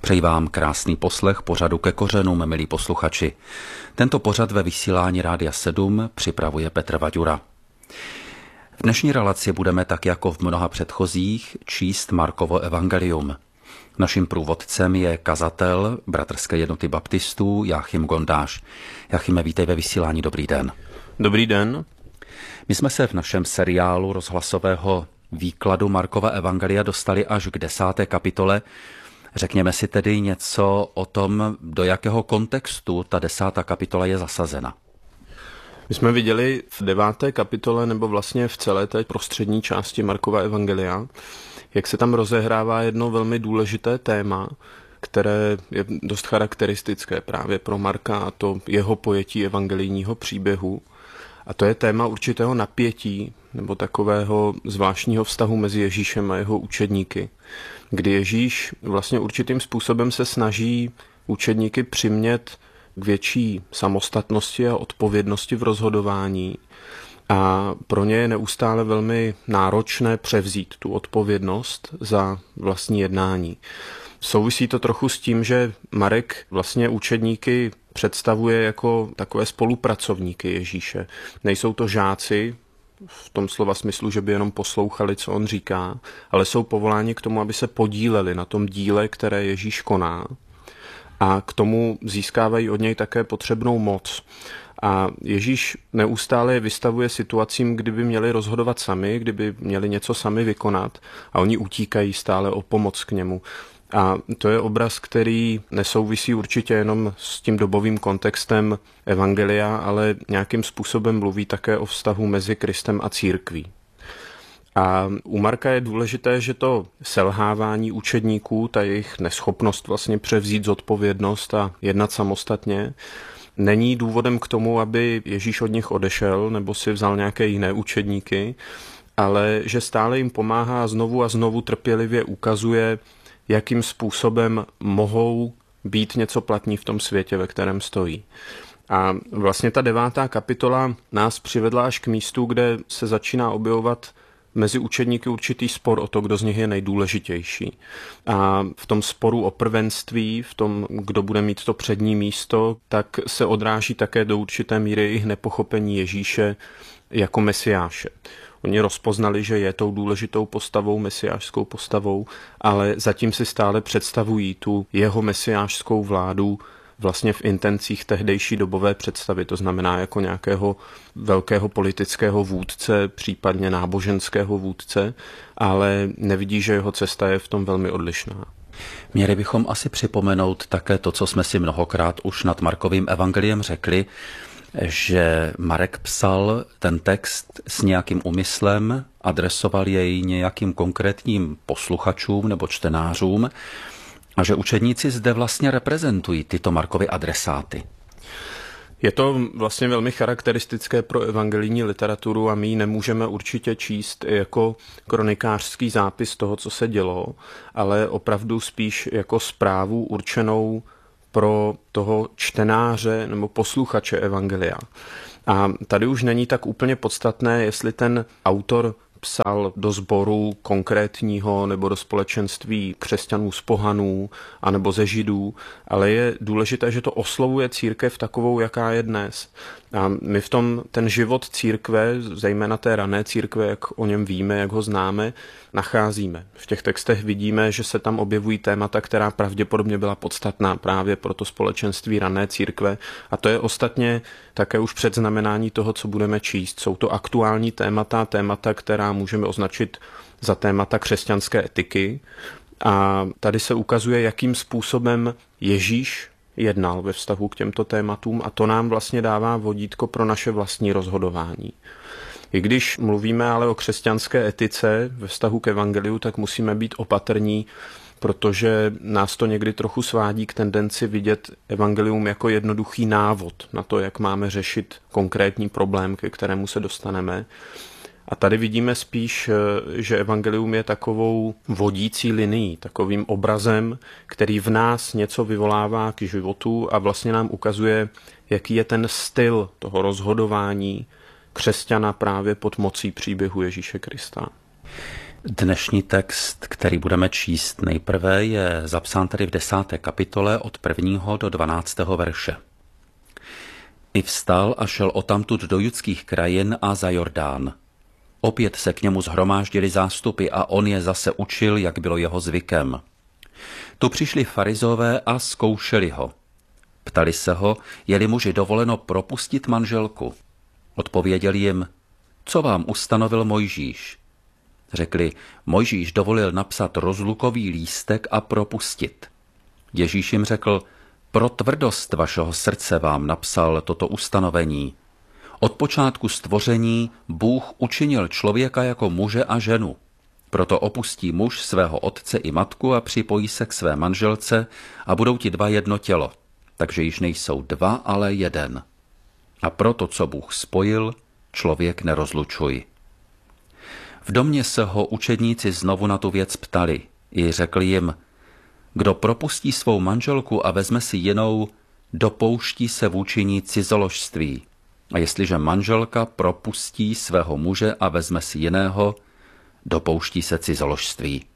Přeji vám krásný poslech pořadu Ke kořenům, milí posluchači. Tento pořad ve vysílání Rádia 7 připravuje Petr Vaďura. V dnešní relaci budeme tak jako v mnoha předchozích číst Markovo evangelium. Naším průvodcem je kazatel Bratrské jednoty baptistů Jáchym Gondáš. Jáchyme, vítej ve vysílání, dobrý den. Dobrý den. My jsme se v našem seriálu rozhlasového výkladu Markova evangelia dostali až k 10. kapitole. Řekněme si tedy něco o tom, do jakého kontextu ta 10. kapitola je zasazena. My jsme viděli v 9. kapitole, nebo vlastně v celé té prostřední části Markova evangelia, jak se tam rozehrává jedno velmi důležité téma, které je dost charakteristické právě pro Marka a to jeho pojetí evangelijního příběhu. A to je téma určitého napětí nebo takového zvláštního vztahu mezi Ježíšem a jeho učedníky, kdy Ježíš vlastně určitým způsobem se snaží učedníky přimět k větší samostatnosti a odpovědnosti v rozhodování. A pro ně je neustále velmi náročné převzít tu odpovědnost za vlastní jednání. Souvisí to trochu s tím, že Marek vlastně učedníky představuje jako takové spolupracovníky Ježíše. Nejsou to žáci v tom slova smyslu, že by jenom poslouchali, co on říká, ale jsou povoláni k tomu, aby se podíleli na tom díle, které Ježíš koná. A k tomu získávají od něj také potřebnou moc. A Ježíš neustále vystavuje situacím, kdyby měli rozhodovat sami, kdyby měli něco sami vykonat a oni utíkají stále o pomoc k němu. A to je obraz, který nesouvisí určitě jenom s tím dobovým kontextem evangelia, ale nějakým způsobem mluví také o vztahu mezi Kristem a církví. A u Marka je důležité, že to selhávání učedníků, ta jejich neschopnost vlastně převzít zodpovědnost a jednat samostatně, není důvodem k tomu, aby Ježíš od nich odešel nebo si vzal nějaké jiné učedníky, ale že stále jim pomáhá a znovu trpělivě ukazuje, jakým způsobem mohou být něco platní v tom světě, ve kterém stojí. A vlastně ta 9. kapitola nás přivedla až k místu, kde se začíná objevovat mezi učedníky určitý spor o to, kdo z nich je nejdůležitější. A v tom sporu o prvenství, v tom, kdo bude mít to přední místo, tak se odráží také do určité míry jejich nepochopení Ježíše jako mesiáše. Oni rozpoznali, že je tou důležitou postavou, mesiášskou postavou, ale zatím si stále představují tu jeho mesiášskou vládu vlastně v intencích tehdejší dobové představy, to znamená jako nějakého velkého politického vůdce, případně náboženského vůdce, ale nevidí, že jeho cesta je v tom velmi odlišná. Měli bychom asi připomenout také to, co jsme si mnohokrát už nad Markovým evangeliem řekli, že Marek psal ten text s nějakým úmyslem, adresoval jej nějakým konkrétním posluchačům nebo čtenářům a že učedníci zde vlastně reprezentují tyto Markovy adresáty. Je to vlastně velmi charakteristické pro evangelijní literaturu a my ji nemůžeme určitě číst jako kronikářský zápis toho, co se dělo, ale opravdu spíš jako zprávu určenou pro toho čtenáře nebo posluchače evangelia. A tady už není tak úplně podstatné, jestli ten autor psal do sboru konkrétního nebo do společenství křesťanů z pohanů anebo ze židů, ale je důležité, že to oslovuje církev takovou, jaká je dnes. A my v tom ten život církve, zejména té rané církve, jak o něm víme, jak ho známe, nacházíme. V těch textech vidíme, že se tam objevují témata, která pravděpodobně byla podstatná právě pro to společenství rané církve. A to je ostatně také už předznamenání toho, co budeme číst. Jsou to aktuální témata, která můžeme označit za témata křesťanské etiky. A tady se ukazuje, jakým způsobem Ježíš jednal ve vztahu k těmto tématům a to nám vlastně dává vodítko pro naše vlastní rozhodování. I když mluvíme ale o křesťanské etice ve vztahu k evangeliu, tak musíme být opatrní, protože nás to někdy trochu svádí k tendenci vidět evangelium jako jednoduchý návod na to, jak máme řešit konkrétní problém, ke kterému se dostaneme. A tady vidíme spíš, že evangelium je takovou vodící linií, takovým obrazem, který v nás něco vyvolává k životu a vlastně nám ukazuje, jaký je ten styl toho rozhodování křesťana právě pod mocí příběhu Ježíše Krista. Dnešní text, který budeme číst nejprve, je zapsán tedy v 10. kapitole od 1. do 12. verše. I vstal a šel odtamtud do judských krajin a za Jordán. Opět se k němu shromáždili zástupy a on je zase učil, jak bylo jeho zvykem. Tu přišli farizové a zkoušeli ho. Ptali se ho, je-li muži dovoleno propustit manželku. Odpověděl jim, co vám ustanovil Mojžíš? Řekli, Mojžíš dovolil napsat rozlukový lístek a propustit. Ježíš jim řekl, pro tvrdost vašeho srdce vám napsal toto ustanovení. Od počátku stvoření Bůh učinil člověka jako muže a ženu. Proto opustí muž svého otce i matku a připojí se k své manželce a budou ti dva jedno tělo. Takže již nejsou dva, ale jeden. A proto, co Bůh spojil, člověk nerozlučuj. V domě se ho učedníci znovu na tu věc ptali. I řekl jim, kdo propustí svou manželku a vezme si jinou, dopouští se vůči ní cizoložství. A jestliže manželka propustí svého muže a vezme si jiného, dopouští se cizoložství.